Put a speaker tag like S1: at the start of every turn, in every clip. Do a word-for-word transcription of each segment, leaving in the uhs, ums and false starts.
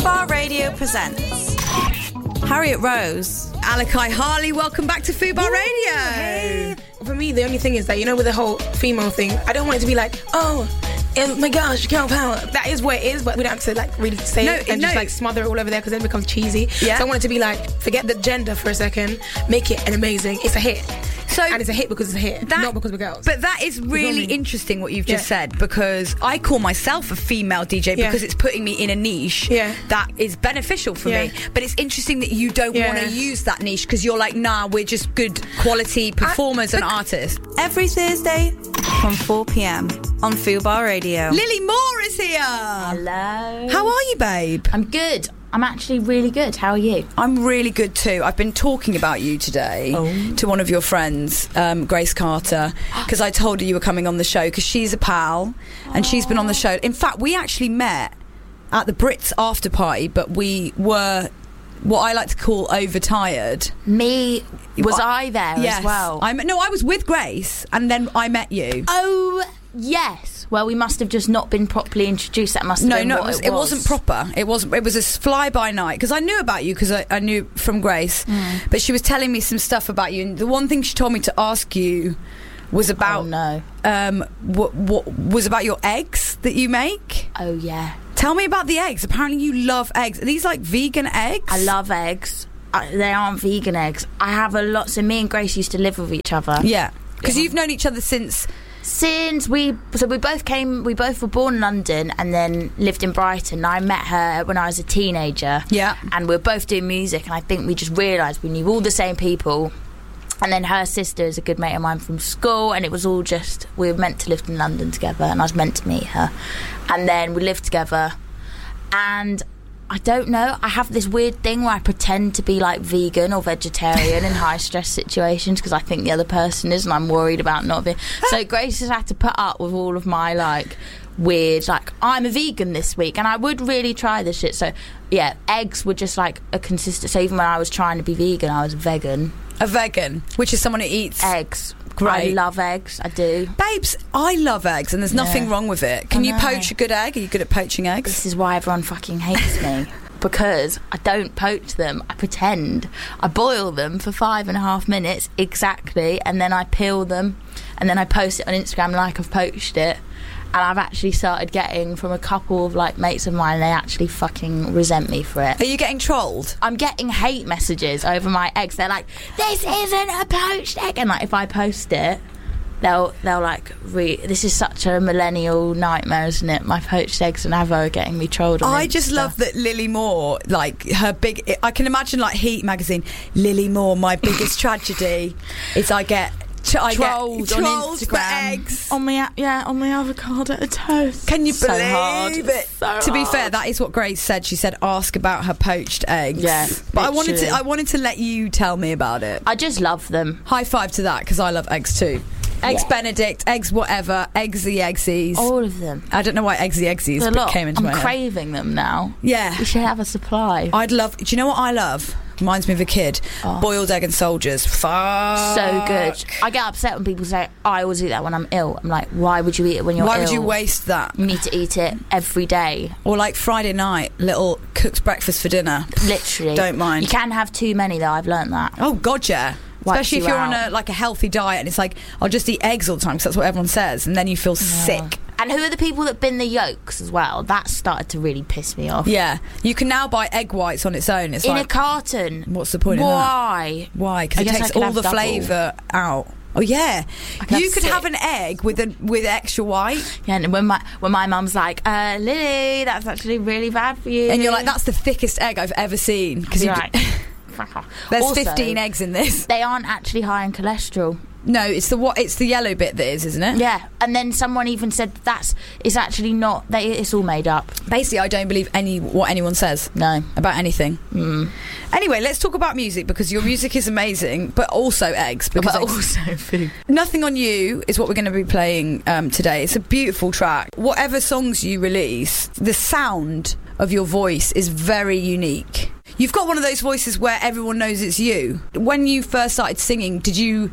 S1: Bar Radio presents Harriet Rose, Alakai Harley. Welcome back to Fubar
S2: Ooh,
S1: Radio.
S2: Hey. For me, the only thing is that, you know, with the whole female thing, I don't want it to be like, oh, oh my gosh, girl power. That is what it is, but we don't have to like really say
S1: no,
S2: it and
S1: no.
S2: just like smother it all over there because then it becomes cheesy.
S1: Yeah.
S2: So I want it to be like, forget the gender for a second, make it an amazing. It's a hit.
S1: So,
S2: and it's a hit because it's a hit,
S1: that,
S2: not because we're girls.
S1: But that is really interesting what you've just yeah. said, because I call myself a female D J because yeah. it's putting me in a niche
S2: yeah.
S1: that is beneficial for
S2: yeah.
S1: me. But it's interesting that you don't
S2: yeah.
S1: want to use that niche because you're like, nah, we're just good quality performers I, and artists.
S3: Every Thursday from four p.m. on Fubar Radio.
S1: Lily Moore is here.
S4: Hello.
S1: How are you, babe?
S4: I'm good. I'm actually really good. How are you?
S1: I'm really good too. I've been talking about you today oh. to one of your friends, um, Grace Carter, because I told her you were coming on the show because she's a pal and oh. she's been on the show. In fact, we actually met at the Brits after party, but we were what I like to call overtired.
S4: Me, was I, I there
S1: yes.
S4: as well?
S1: I'm, no, I was with Grace and then I met you.
S4: Oh, yes. Well, we must have just not been properly introduced. That must have
S1: no,
S4: been
S1: no,
S4: what
S1: it, was,
S4: it,
S1: it
S4: was.
S1: wasn't proper. It wasn't. It was a fly-by night because I knew about you because I, I knew from Grace,
S4: mm.
S1: but she was telling me some stuff about you. And the one thing she told me to ask you was about
S4: oh, no.
S1: um, what, what was about your eggs that you make.
S4: Oh yeah.
S1: Tell me about the eggs. Apparently, you love eggs. Are these like vegan eggs?
S4: I love eggs. I, they aren't vegan eggs. I have a lot. So me and Grace used to live with each other.
S1: Yeah, because
S4: yeah.
S1: you've known each other since.
S4: Since we, so we both came, we both were born in London and then lived in Brighton. I met her when I was a teenager.
S1: Yeah.
S4: And we were both doing music, and I think we just realised we knew all the same people. And then her sister is a good mate of mine from school, and it was all just, we were meant to live in London together, and I was meant to meet her. And then we lived together, and I don't know, I have this weird thing where I pretend to be like vegan or vegetarian in high stress situations because I think the other person is and I'm worried about not being. So Grace has had to put up with all of my like weird, like I'm a vegan this week and I would really try this shit. So yeah, eggs were just like a consistent, so even when I was trying to be vegan, I was vegan.
S1: A vegan, which is someone who eats
S4: eggs.
S1: Great.
S4: I love eggs, I do.
S1: Babes, I love eggs and there's nothing
S4: yeah.
S1: wrong with it. Can you poach a good egg? Are you good at poaching eggs?
S4: This is why everyone fucking hates me. Because I don't poach them, I pretend. I boil them for five and a half minutes exactly, and then I peel them, and then I post it on Instagram like I've poached it. And I've actually started getting from a couple of like mates of mine, they actually fucking resent me for it.
S1: Are you getting trolled?
S4: I'm getting hate messages over my eggs. They're like, this isn't a poached egg. And like if I post it, they'll they'll like re- this is such a millennial nightmare, isn't it? My poached eggs and Avo are getting me trolled on
S1: I
S4: Insta.
S1: just love that Lily Moore, like her big, I can imagine like Heat magazine, Lily Moore, my biggest tragedy is I get Ch- I
S4: trolled,
S1: get
S4: on
S1: trolled
S4: Instagram
S1: for eggs
S4: on my yeah on my avocado toast.
S1: Can you
S4: so
S1: believe
S4: hard.
S1: it?
S4: So
S1: to be
S4: hard.
S1: fair, that is what Grace said. She said ask about her poached eggs.
S4: Yeah,
S1: but I wanted
S4: literally.
S1: to I wanted to let you tell me about it.
S4: I just love them.
S1: High five to that because I love eggs too. Eggs
S4: yeah.
S1: Benedict, eggs whatever, eggs the eggsies.
S4: All of them.
S1: I don't know why eggs the eggsies but came into
S4: I'm
S1: my head.
S4: craving them now.
S1: Yeah.
S4: We should have a supply.
S1: I'd love, do you know what I love? Reminds me of a kid.
S4: Oh.
S1: Boiled egg and soldiers. Fuck.
S4: So good. I get upset when people say, oh, I always eat that when I'm ill. I'm like, why would you eat it when you're
S1: why
S4: ill?
S1: Why would you waste that?
S4: You need to eat it every day.
S1: Or like Friday night, little cooked breakfast for dinner.
S4: Literally.
S1: Don't mind.
S4: You can have too many though, I've learnt that.
S1: Oh god, yeah.
S4: Wipes
S1: Especially if
S4: you
S1: you're
S4: out.
S1: on a like a healthy diet and it's like, I'll just eat eggs all the time because that's what everyone says, and then you feel yeah. sick.
S4: And who are the people that bin the yolks as well? That started to really piss me off.
S1: Yeah. You can now buy egg whites on its own. It's
S4: in
S1: like,
S4: a carton.
S1: What's the point
S4: Why?
S1: of that? Why? Because it
S4: guess
S1: takes
S4: I could
S1: all the
S4: have double.
S1: flavour out. Oh yeah,
S4: could
S1: you
S4: have
S1: could
S4: six.
S1: have an egg with a with extra white.
S4: Yeah, and when my when my mum's like, uh, Lily, that's actually really bad for you,
S1: And you're like, that's the thickest egg I've ever seen. Because
S4: you're like,
S1: there's
S4: also,
S1: fifteen eggs in this.
S4: They aren't actually high in cholesterol.
S1: No, it's the what? It's the yellow bit that is, isn't it?
S4: Yeah, and then someone even said that's it's actually not. They, it's all made up.
S1: Basically, I don't believe any what anyone says.
S4: No,
S1: about anything.
S4: Mm.
S1: Anyway, let's talk about music because your music is amazing, but also eggs. Because
S4: but
S1: eggs,
S4: also food.
S1: Nothing on You is what we're going to be playing um, today. It's a beautiful track. Whatever songs you release, the sound of your voice is very unique. You've got one of those voices where everyone knows it's you. When you first started singing, did you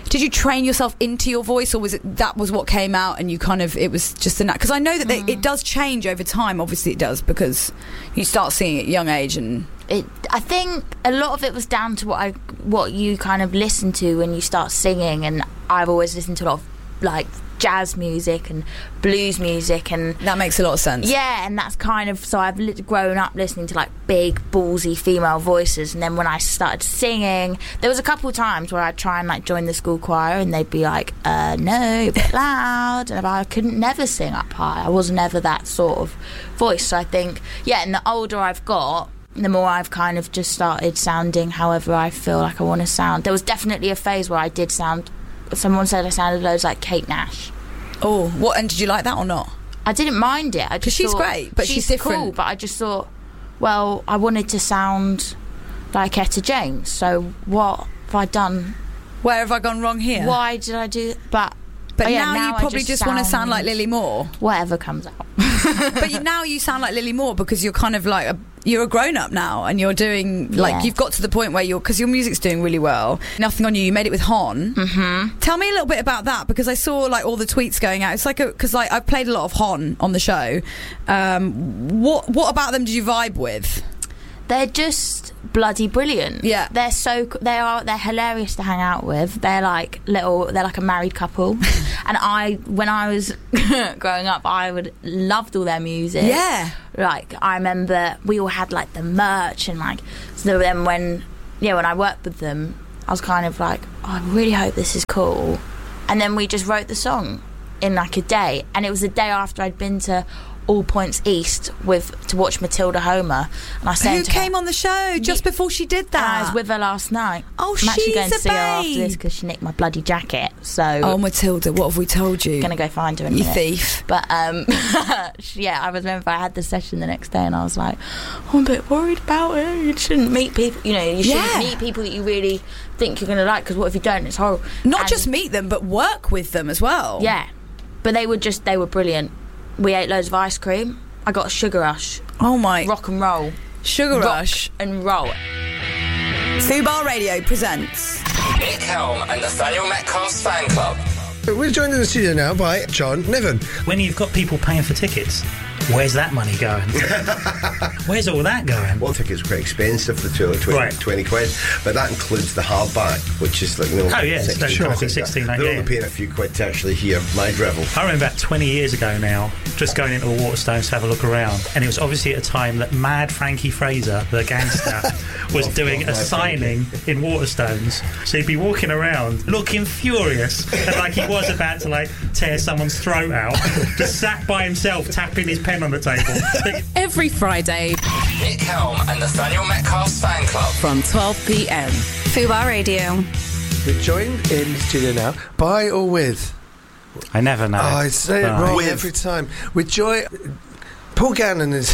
S1: Did you train yourself into your voice, or was it that was what came out and you kind of, it was just a nat? Because I know that they, it does change over time. Obviously it does, because you start seeing it at a young age. And
S4: it, I think a lot of it was down to what I what you kind of listen to when you start singing, and I've always listened to a lot of like jazz music and blues music, and
S1: that makes a lot of sense.
S4: Yeah, and that's kind of, so I've li- grown up listening to like big ballsy female voices, and then when I started singing, there was a couple of times where I'd try and like join the school choir and they'd be like, uh no, you're a bit loud, and I couldn't never sing up high. I was never that sort of voice. So I think, yeah, and the older I've got, the more I've kind of just started sounding however I feel like I want to sound. There was definitely a phase where I did sound, someone said I sounded loads like Kate Nash.
S1: Oh, what? And did you like that or not?
S4: I didn't mind it. Because
S1: she's great, but she's, she's different.
S4: Cool, but I just thought, well, I wanted to sound like Etta James. So what have I done?
S1: Where have I gone wrong here?
S4: Why did I do? But
S1: but
S4: oh yeah,
S1: now,
S4: now
S1: you probably
S4: just,
S1: just
S4: sound
S1: want to sound like Lily Moore.
S4: Whatever comes out.
S1: But you, now you sound like Lily Moore because you're kind of like a, you're a grown up now, and you're doing like
S4: yeah.
S1: you've got to the point where you're, because your music's doing really well. Nothing on You. You made it with Hon.
S4: Mm-hmm.
S1: Tell me a little bit about that, because I saw like all the tweets going out. It's like a, because like I've played a lot of Hon on the show. Um, what what about them did you vibe with?
S4: They're just bloody brilliant.
S1: Yeah,
S4: they're so they are they're hilarious to hang out with. They're like little they're like a married couple. And I, when I was growing up, I would loved all their music.
S1: Yeah,
S4: like I remember we all had like the merch, and like so then when yeah when I worked with them, I was kind of like, oh, I really hope this is cool. And then we just wrote the song in like a day, and it was the day after I'd been to All Points East with to watch Matilda Homer, and I said
S1: who came her, on the show just
S4: yeah,
S1: before she did that.
S4: And I was with her last night.
S1: Oh,
S4: I'm
S1: she's
S4: actually going
S1: a
S4: to see
S1: babe.
S4: her after this because she nicked my bloody jacket. So
S1: oh, Matilda, what have we told you?
S4: Gonna go find her in a
S1: you
S4: minute.
S1: thief.
S4: But um, yeah, I remember I had the session the next day, and I was like, oh, I'm a bit worried about it. You shouldn't meet people. You know, you shouldn't
S1: yeah.
S4: meet people that you really think you're gonna like, because what if you don't? It's horrible.
S1: Not
S4: and,
S1: just meet them, but work with them as well.
S4: Yeah, but they were just they were brilliant. We ate loads of ice cream. I got a sugar rush.
S1: Oh my.
S4: Rock and roll.
S1: Sugar
S4: Rock
S1: rush.
S4: and roll.
S1: Fubar Radio presents
S5: Nick Helm and Nathaniel Metcalf's fan club.
S6: We're joined in the studio now by John Niven.
S7: When you've got people paying for tickets, where's that money going? Where's all that going?
S6: One ticket's quite expensive for two, twenty,
S7: right.
S6: twenty quid, but that includes the hardback, which is like, you know,
S7: oh yeah,
S6: sixteen,
S7: sure.
S6: sixteen,
S7: sixteen,
S6: They're
S7: yeah.
S6: only paying a few quid to actually hear my drivel.
S7: I remember about twenty years ago now, just going into a Waterstones to have a look around, and it was obviously at a time that Mad Frankie Fraser, the gangster, was
S6: Love,
S7: doing
S6: love
S7: a
S6: my
S7: signing Frankie. In Waterstones. So he'd be walking around looking furious, and like he was about to like tear someone's throat out, just sat by himself tapping his pen on the table.
S8: Every Friday,
S5: Nick Helm and Nathaniel Metcalf's fan club
S8: from twelve p m.
S3: Fubar Radio.
S6: We're joined in the studio now by or with?
S7: I never know.
S6: Oh, I say it
S7: Right.
S6: wrong
S5: With.
S6: every time. With Joy. Paul Gannon is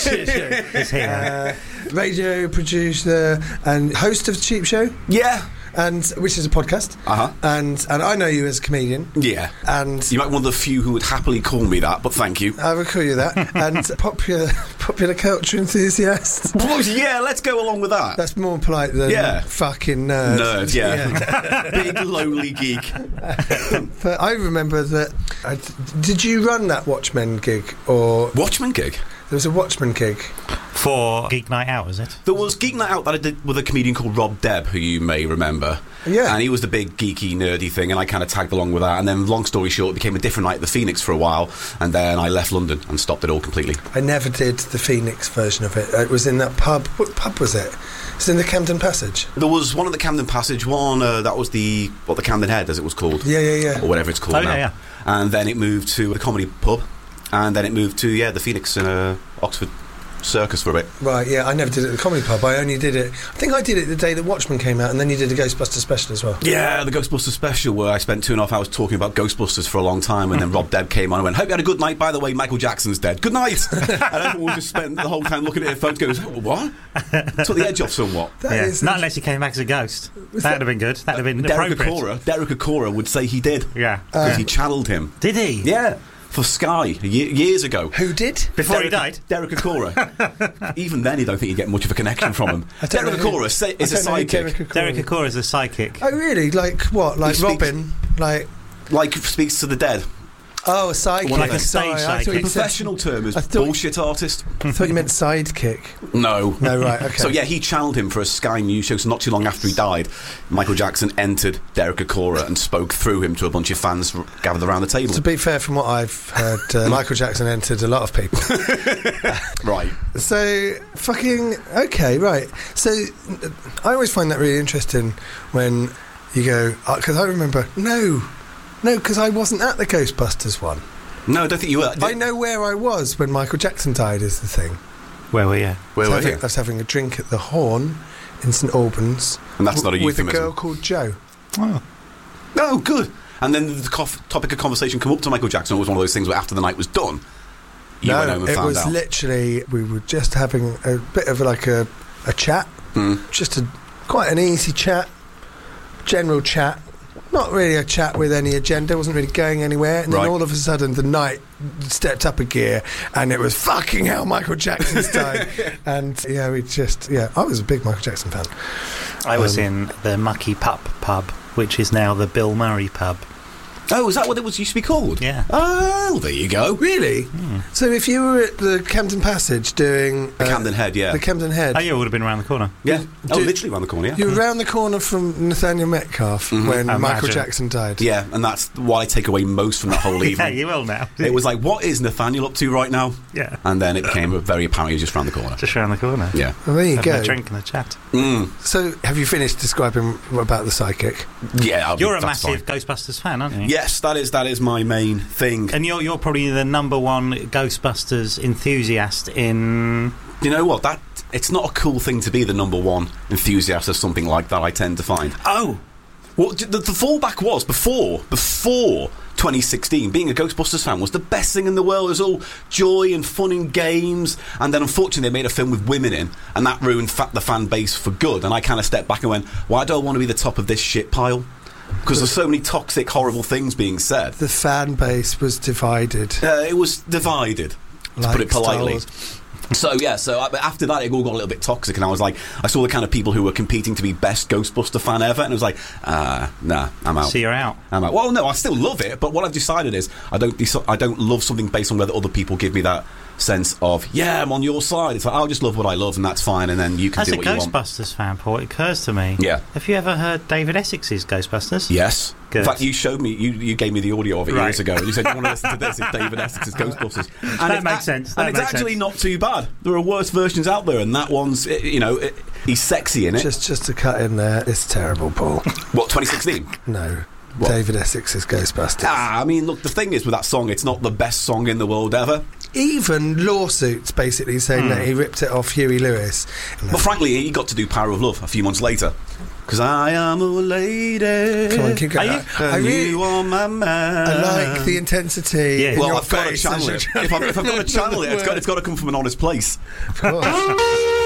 S7: It's here.
S6: uh, radio producer and host of Cheap Show.
S9: Yeah.
S6: And which is a podcast.
S9: Uh-huh.
S6: And and I know you as a comedian.
S9: Yeah.
S6: And
S9: You might be one of the few who would happily call me that, but thank you.
S6: I will call you that. And popular popular culture enthusiast.
S9: Well, yeah, let's go along with that.
S6: That's more polite than
S9: Yeah.
S6: fucking nerd.
S9: Nerd, yeah. Big, lowly geek.
S6: But I remember that. I, did you run that Watchmen gig, or
S9: Watchmen gig?
S6: there was a Watchmen gig?
S7: For Geek Night Out, is it?
S9: There was Geek Night Out that I did with a comedian called Rob Debb, who you may remember.
S6: Yeah.
S9: And he was the big geeky, nerdy thing, and I kind of tagged along with that. And then, long story short, it became a different night at the Phoenix for a while, and then I left London and stopped it all completely.
S6: I never did the Phoenix version of it. It was in that pub. What pub was it? It's in the Camden Passage.
S9: There was one at the Camden Passage, one uh, that was the, what, the Camden Head, as it was called.
S6: Yeah, yeah, yeah.
S9: Or whatever it's called
S7: Oh,
S9: now.
S7: yeah, yeah.
S9: And then it moved to the comedy pub, and then it moved to, yeah, the Phoenix in uh, Oxford Circus for a bit.
S6: Right, yeah, I never did it at the comedy pub. I only did it. I think I did it the day that Watchmen came out, and then you did a Ghostbusters special as well.
S9: Yeah, the Ghostbusters special, where I spent two and a half hours talking about Ghostbusters for a long time, and then Rob Debb came on and went, hope you had a good night, by the way, Michael Jackson's dead. Good night! And everyone just spent the whole time looking at their phones going, what? Took the edge off somewhat.
S6: That
S7: Yeah.
S6: is-
S7: Not unless he came back as a ghost.
S6: Was
S7: That would
S6: that-
S7: have been good. That would have been
S9: Derek
S7: appropriate.
S9: Acora, Derek Acora would say he did.
S7: Yeah.
S9: Because he channeled him.
S7: Did he?
S9: Yeah. for Sky ye- years ago.
S6: Who did?
S7: Before
S9: Derek,
S7: he died?
S9: Derek Akora. Even then, you don't think you get much of a connection from him.
S6: I don't
S9: Derek
S6: know who-
S9: Akora sa- is
S6: I
S9: a
S6: don't know who
S9: sidekick.
S6: Derek Akora
S7: Derek
S6: is.
S7: Akora is a psychic.
S6: Oh, really? Like what? Like
S9: He speaks-
S6: Robin? Like
S9: Like, speaks to the dead.
S6: oh, a sidekick.
S9: Like a
S7: stage
S6: Sorry, I thought
S7: sidekick.
S6: you said-
S9: Professional term is
S6: I thought-
S9: bullshit artist.
S6: I thought you meant sidekick.
S9: No.
S6: No, right, okay.
S9: So yeah, he channeled him for a Sky News show. So not too long after he died, Michael Jackson entered Derek Akora and spoke through him to a bunch of fans r- gathered around the table.
S6: To be fair, from what I've heard, uh, Michael Jackson entered a lot of people.
S9: Right.
S6: So, fucking, okay, right. So, uh, I always find that really interesting when you go, because I remember, no, no, because I wasn't at the Ghostbusters one.
S9: No, I don't think you were.
S6: I know where I was when Michael Jackson died, is the thing.
S7: Where were you?
S9: Where
S6: I
S9: were
S6: was having,
S9: you?
S6: I was having a drink at the Horn in St Albans.
S9: And that's not a
S6: w- with a
S9: euphemism.
S6: girl called Jo.
S9: Oh, good. And then the cof- topic of conversation come up to Michael Jackson. It was one of those things where after the night was done, you went home and
S6: it
S9: found
S6: was
S9: out.
S6: literally, we were just having a bit of like a, a chat.
S9: Mm.
S6: Just a quite an easy chat, general chat. Not really a chat with any agenda, wasn't really going anywhere. And then
S9: Right.
S6: all of a sudden, the night stepped up a gear, and it was fucking hell, Michael Jackson's time. And yeah, we just, yeah, I was a big Michael Jackson fan.
S7: I was
S6: Um,
S7: in the Mucky Pup pub, which is now the Bill Murray pub.
S9: Oh, is that what it was used to be called?
S7: Yeah.
S9: Oh, there you go.
S6: Really? So if you were at the Camden Passage doing...
S9: The
S6: uh,
S9: Camden Head, yeah.
S6: The Camden Head.
S7: Oh, yeah, it would have been around the corner.
S9: Yeah. Oh,
S6: Did-
S9: literally around the corner, yeah.
S6: You were round the corner from Nathaniel Metcalf when
S7: Imagine.
S6: Michael Jackson died.
S9: Yeah, and that's what I take away most from that whole
S7: Yeah,
S9: evening.
S7: you will now.
S9: It was like, what is Nathaniel up to right now?
S7: Yeah.
S9: And then it became very apparent he was just round the corner.
S7: Just round the corner.
S9: Yeah.
S6: Well, there you
S7: Having
S6: go.
S7: a drink and a chat.
S9: Mm.
S6: So, have you finished describing about the psychic?
S9: Yeah, I'll be-
S7: You're a
S9: that's
S7: massive
S9: fine.
S7: Ghostbusters fan, aren't you?
S9: Yes, that is that is my main thing.
S7: And you're you're probably the number one Ghostbusters enthusiast in.
S9: You know what? That it's not a cool thing to be the number one enthusiast of something like that. I tend to find.
S7: Oh,
S9: Well, the, the fallback was before before twenty sixteen. Being a Ghostbusters fan was the best thing in the world. It was all joy and fun and games. And then, unfortunately, they made a film with women in, and that ruined fa- the fan base for good. And I kind of stepped back and went, "Why do I want to be the top of this shit pile?" Because there's so many toxic, horrible things being said.
S6: The fan base was divided.
S9: Uh, it was divided, to
S6: Like
S9: put it politely.
S6: Star Wars.
S9: So yeah, so I, after that it all got a little bit toxic, and I was like, I saw the kind of people who were competing to be best Ghostbuster fan ever, and it was like, ah, nah, I'm out.
S7: so you're out.
S9: I'm out. Well, no, I still love it, but what I've decided is I don't, deci- I don't love something based on whether other people give me that sense of, yeah, I'm on your side. It's like I'll just love what I love, and that's fine, and then you can
S7: As
S9: do
S7: a
S9: what you want.
S7: Ghostbusters fan, Paul, it occurs to me.
S9: Yeah.
S7: Have you ever heard David Essex's Ghostbusters?
S9: Yes.
S7: Good.
S9: In fact, you showed me, you, you gave me the audio of it
S7: Right.
S9: years ago, and you said you want to listen to this. It's David Essex's Ghostbusters. And
S7: That
S9: it's
S7: makes
S9: a-
S7: sense.
S9: And
S7: That
S9: it's
S7: makes
S9: actually
S7: sense.
S9: not too bad. There are worse versions out there, and that one's, it, you know, it, he's sexy in it.
S6: Just, just to cut in there, it's terrible, Paul.
S9: What, twenty sixteen?
S6: No.
S9: What?
S6: David Essex's Ghostbusters.
S9: Ah, I mean, look, the thing is with that song, it's not the best song in the world ever.
S6: Even lawsuits basically saying that he ripped it off Huey Lewis.
S9: But frankly, he got to do Power of Love a few months later. Because I am a lady.
S6: Come on, keep going.
S7: Are you?
S6: I, I
S9: And
S6: really,
S9: you are my man.
S6: I like the intensity.
S7: Yeah.
S6: in
S9: Well,
S6: your
S9: I've got to
S6: face
S9: channel
S6: as
S9: it.
S6: you're
S9: If, I've, if I've got to channel it, it's got, it's got to come from an honest place.
S6: Of course.